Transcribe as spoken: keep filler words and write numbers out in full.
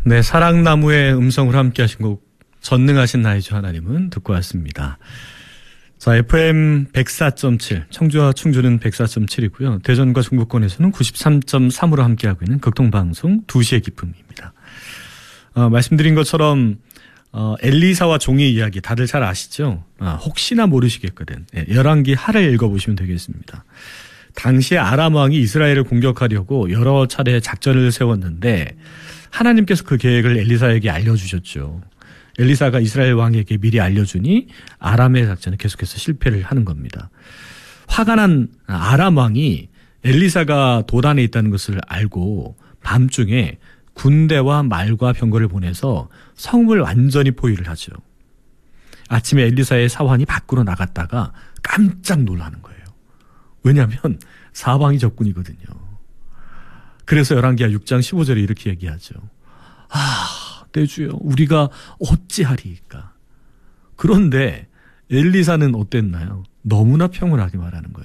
네, 사랑나무의 음성으로 함께 하신 곡 전능하신 나의 주 하나님은 듣고 왔습니다. 자, 에프엠 백사 점 칠, 청주와 충주는 백사 점 칠이고요. 대전과 중부권에서는 구십삼 점 삼으로 함께하고 있는 극동방송 두 시의 기쁨입니다. 어, 말씀드린 것처럼 어, 엘리사와 종의 이야기 다들 잘 아시죠? 아, 혹시나 모르시겠거든. 예, 열왕기 하를 읽어보시면 되겠습니다. 당시에 아람 왕이 이스라엘을 공격하려고 여러 차례 작전을 세웠는데 하나님께서 그 계획을 엘리사에게 알려주셨죠. 엘리사가 이스라엘 왕에게 미리 알려주니 아람의 작전은 계속해서 실패를 하는 겁니다. 화가 난 아람 왕이 엘리사가 도단에 있다는 것을 알고 밤중에 군대와 말과 병거를 보내서 성을 완전히 포위를 하죠. 아침에 엘리사의 사환이 밖으로 나갔다가 깜짝 놀라는 거예요. 왜냐하면 사방이 적군이거든요. 그래서 열왕기하 육 장 십오 절에 이렇게 얘기하죠. 아, 내 주여, 우리가 어찌하리이까. 그런데 엘리사는 어땠나요? 너무나 평온하게 말하는 거예요.